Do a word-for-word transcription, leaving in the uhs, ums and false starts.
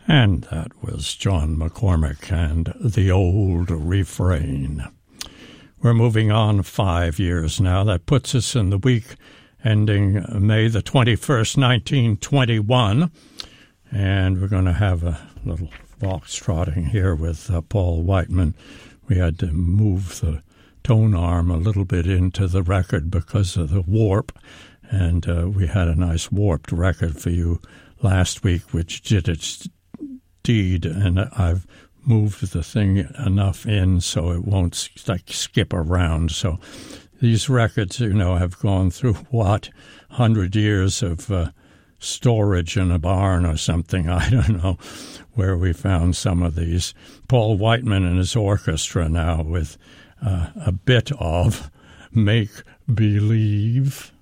And that was John McCormick and The Old Refrain. We're moving on five years now. That puts us in the week ending May the twenty-first, nineteen twenty-one. And we're going to have a little foxtrotting here with uh, Paul Whiteman. We had to move the tone arm a little bit into the record because of the warp. And uh, we had a nice warped record for you last week, which did its deed, and I've moved the thing enough in so it won't like skip around. So these records, you know, have gone through, what, one hundred years of uh, storage in a barn or something, I don't know, where we found some of these. Paul Whiteman and his orchestra now with uh, a bit of Make Believe.